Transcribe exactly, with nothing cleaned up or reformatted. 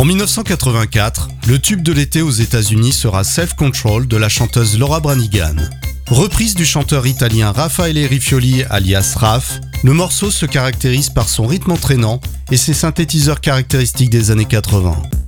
En dix-neuf cent quatre-vingt-quatre, le tube de l'été aux États-Unis sera Self Control de la chanteuse Laura Branigan. Reprise du chanteur italien Raffaele Riccioli alias Raph, le morceau se caractérise par son rythme entraînant et ses synthétiseurs caractéristiques des années quatre-vingts.